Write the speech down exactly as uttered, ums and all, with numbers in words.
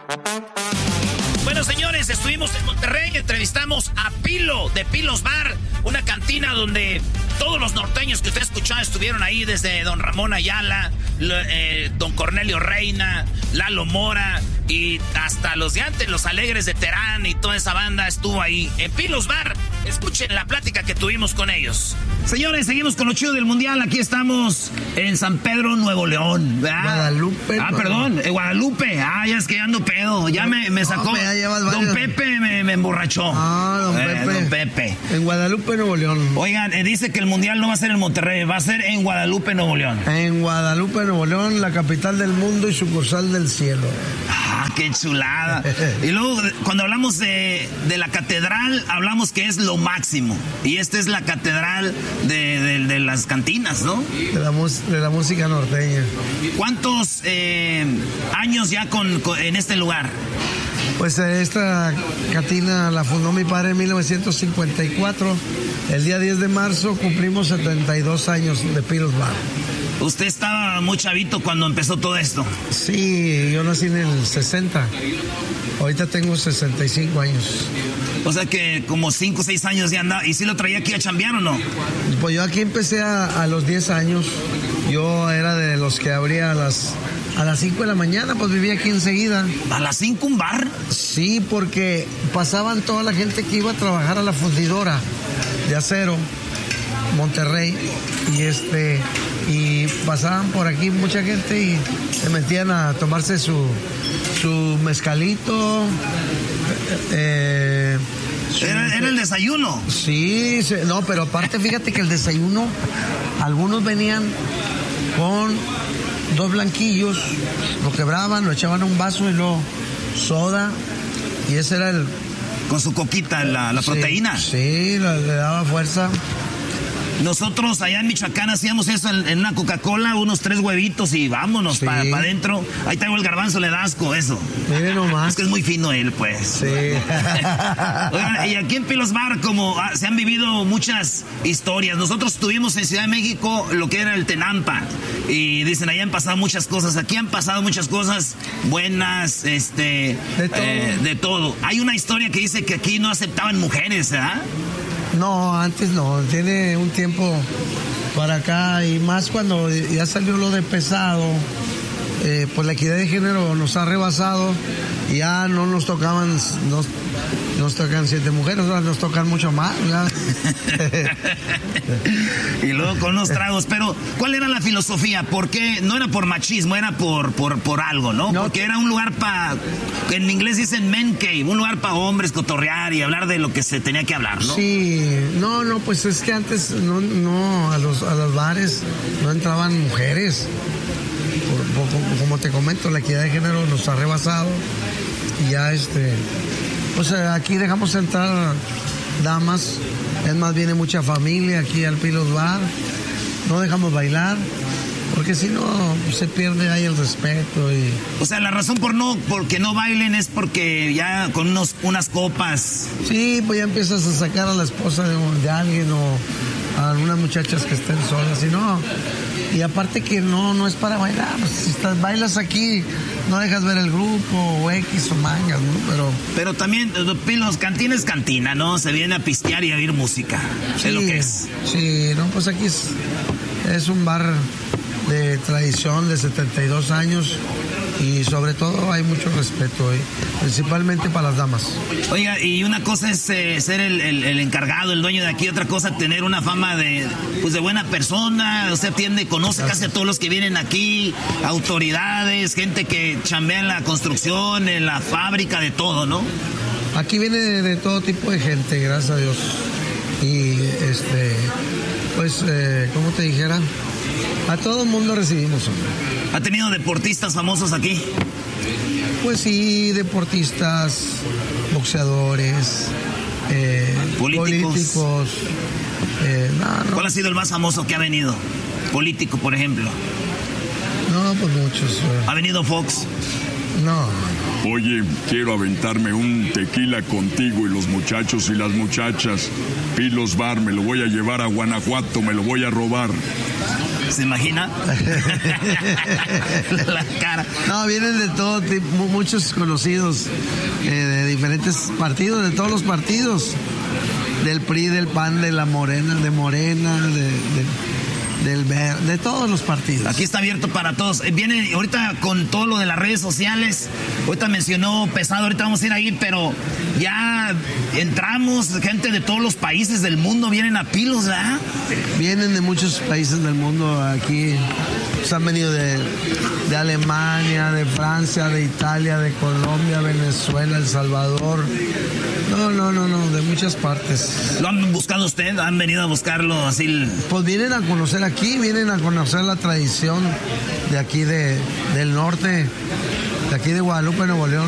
Bueno, señores, estuvimos en Monterrey, entrevistamos a Pilo de Pilos Bar, una cantina donde todos los norteños que usted ha escuchado estuvieron ahí, desde don Ramón Ayala, eh, don Cornelio Reina, Lalo Mora y hasta los de antes, los Alegres de Terán y toda esa banda estuvo ahí en Pilos Bar. Escuchen la plática que tuvimos con ellos. Señores, seguimos con lo chido del mundial. Aquí estamos en San Pedro, Nuevo León, ¿verdad? Guadalupe. Ah, perdón, en Guadalupe. Ah, ya es que ando pedo. Ya me, me sacó. No, ya llevas don varios. Pepe me, me emborrachó. Ah, don eh, Pepe. Don Pepe. En Guadalupe, Nuevo León. Oigan, eh, dice que el mundial no va a ser en Monterrey, va a ser en Guadalupe, Nuevo León. En Guadalupe, Nuevo León, la capital del mundo y sucursal del cielo. Ah, qué chulada. Y luego, cuando hablamos de, de la catedral, hablamos que es lo máximo. Y esta es la catedral de, de, de las cantinas, ¿no? De la, de la música norteña. ¿Cuántos eh, años ya con, con, en este lugar? Pues esta cantina la fundó mi padre en mil novecientos cincuenta y cuatro. El día diez de marzo cumplimos setenta y dos años de Pilos Bar. ¿Usted estaba muy chavito cuando empezó todo esto? Sí, yo nací en el sesenta. Ahorita tengo sesenta y cinco años. O sea que como cinco o seis años ya andaba. ¿Y si lo traía aquí a chambear o no? Pues yo aquí empecé a, a los diez años. Yo era de los que abría a las... A las cinco de la mañana, pues vivía aquí enseguida. ¿A las cinco un bar? Sí, porque pasaban toda la gente que iba a trabajar a la fundidora de acero, Monterrey, y este y pasaban por aquí mucha gente y se metían a tomarse su, su mezcalito. Eh, su, ¿Era, ¿Era el desayuno? Sí, no, pero aparte fíjate que el desayuno, algunos venían con dos blanquillos, lo quebraban, lo echaban a un vaso y luego soda, y ese era el... Con su coquita, la, la sí, proteína. Sí, le, le daba fuerza. Nosotros allá en Michoacán hacíamos eso en, en una Coca-Cola, unos tres huevitos y vámonos sí. para pa adentro. Ahí traigo el garbanzo, le da asco eso. Mire nomás. Es que es muy fino él, pues. Sí. Oigan, y aquí en Pilos Bar, como ah, se han vivido muchas historias. Nosotros tuvimos en Ciudad de México lo que era el Tenampa. Y dicen, allá han pasado muchas cosas. Aquí han pasado muchas cosas buenas, este... De todo. Eh, de todo. Hay una historia que dice que aquí no aceptaban mujeres, ¿verdad? No, antes no, tiene un tiempo para acá y más cuando ya salió lo de pesado, eh, pues la equidad de género nos ha rebasado y ya no nos tocaban, nos, nos tocan siete mujeres, ahora nos tocan mucho más, ¿verdad? Y luego con unos tragos, pero ¿cuál era la filosofía? ¿Por qué? No era por machismo, era por, por, por algo, ¿no? no Porque era un lugar para, en inglés dicen men cave, un lugar para hombres cotorrear y hablar de lo que se tenía que hablar, ¿no? Sí, no, no, pues es que antes no, no a los, a los bares no entraban mujeres. Por, por, como te comento, la equidad de género nos ha rebasado y ya este, pues aquí dejamos entrar damas. Es más, viene mucha familia aquí al Pilos Bar. No dejamos bailar, porque si no, se pierde ahí el respeto. Y... O sea, la razón por no, porque no bailen es porque ya con unos, unas copas... Sí, pues ya empiezas a sacar a la esposa de, de alguien o a algunas muchachas que estén solas. Y no, y aparte que no, no es para bailar. Si estás, bailas aquí, no dejas ver el grupo o X o mangas, ¿no? Pero, pero también, Pilos, cantina es cantina, ¿no? Se viene a pistear y a oír música. Sí, es lo que es. Sí, no, pues aquí es, es un bar de tradición de setenta y dos años y sobre todo hay mucho respeto, ¿eh? Principalmente para las damas. Oiga, y una cosa es eh, ser el, el, el encargado, el dueño de aquí, otra cosa tener una fama de pues de buena persona, usted atiende, conoce Gracias. Casi a todos los que vienen aquí, autoridades, gente que chambea en la construcción, en la fábrica, de todo, ¿no? Aquí viene de, de todo tipo de gente, gracias a Dios. Y este, pues, eh, ¿cómo te dijera? A todo el mundo recibimos, hombre. ¿Ha tenido deportistas famosos aquí? Pues sí, deportistas, boxeadores, eh, políticos. políticos eh, no, no. ¿Cuál ha sido el más famoso que ha venido? Político, por ejemplo. No, pues muchos. Eh. ¿Ha venido Fox? No. Oye, quiero aventarme un tequila contigo y los muchachos y las muchachas. Pilos Bar, me lo voy a llevar a Guanajuato, me lo voy a robar. ¿Se imagina? La cara. No, vienen de todo tipo, muchos conocidos eh, de diferentes partidos, de todos los partidos. Del P R I, del P A N, de la Morena, de Morena, de... de Del ver, de todos los partidos. Aquí está abierto para todos. Viene ahorita con todo lo de las redes sociales. Ahorita mencionó Pesado, ahorita vamos a ir ahí, pero ya entramos, gente de todos los países del mundo vienen a Pilos, ¿verdad? Vienen de muchos países del mundo aquí. Pues han venido de, de Alemania, de Francia, de Italia, de Colombia, Venezuela, El Salvador. No, no, no, no, de muchas partes. ¿Lo han buscado usted? ¿Han venido a buscarlo así? Pues vienen a conocer aquí, vienen a conocer la tradición de aquí de, del norte, de aquí de Guadalupe, Nuevo León.